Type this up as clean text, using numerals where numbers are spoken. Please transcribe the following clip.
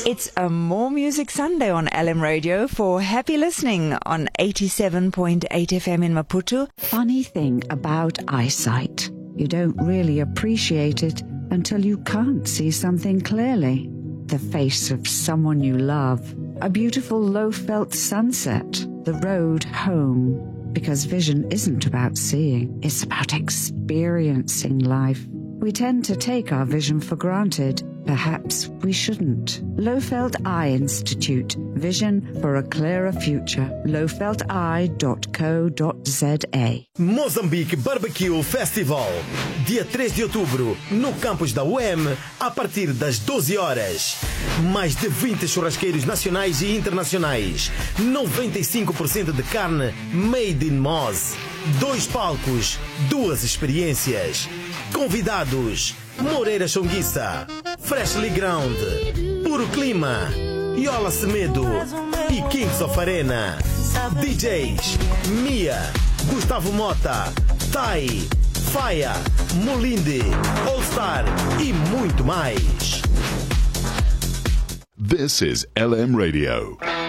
It's a More Music Sunday on LM Radio for happy listening on 87.8 FM in Maputo. Funny thing about eyesight, you don't really appreciate it until you can't see something clearly. The face of someone you love, a beautiful low-felt sunset, the road home. Because vision isn't about seeing, it's about experiencing life. We tend to take our vision for granted. Perhaps we shouldn't. Lowfelt Eye Institute. Vision for a clearer future. lowfelteye.co.za. Moçambique Barbecue Festival. Dia 3 de outubro, no campus da UEM, a partir das 12 horas. Mais de 20 churrasqueiros nacionais e internacionais. 95% de carne made in Moz. 2 palcos, 2 experiências. Convidados: Moreira Chonguissa, Freshly Ground, Puro Clima, Yola Semedo e Kings of Arena. DJs: Mia, Gustavo Mota, Tai, Faia, Molinde, All Star e muito mais. This is LM Radio.